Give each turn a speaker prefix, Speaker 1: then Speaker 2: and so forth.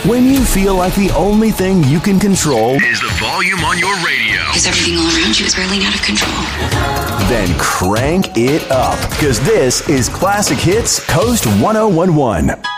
Speaker 1: When you feel like the only thing you can control
Speaker 2: is the volume on your radio.
Speaker 3: Because everything all around you is whirling out of control.
Speaker 1: Then crank it up, because this is Classic Hits Coast 1011.